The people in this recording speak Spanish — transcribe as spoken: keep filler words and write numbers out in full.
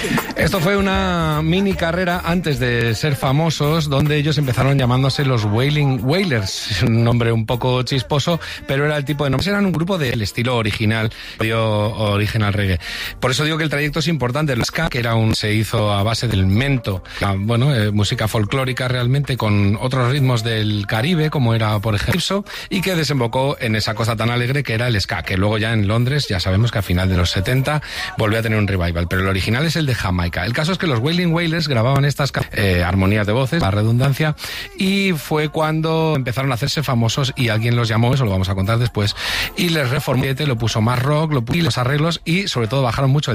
Esto fue una mini carrera antes de ser famosos, donde ellos empezaron llamándose los Wailing Wailers, un nombre un poco chisposo, pero era el tipo de nombre. Eran un grupo del estilo original, dio origen al reggae. Por eso digo que el trayecto es importante. El ska, que era un, se hizo a base del mento, bueno, eh, música folclórica realmente con otros ritmos del Caribe, como era por ejemplo, y que desembocó en esa cosa tan alegre que era el ska, que luego ya en Londres ya sabemos que a final de los setenta volvió a tener un revival, pero el original es el de Jamaica. El caso es que los Wailing Wailers grababan estas eh, armonías de voces, la redundancia, y fue cuando empezaron a hacerse famosos y alguien los llamó, eso lo vamos a contar después, y les reformó, lo puso más rock, lo puso los arreglos y sobre todo bajaron mucho el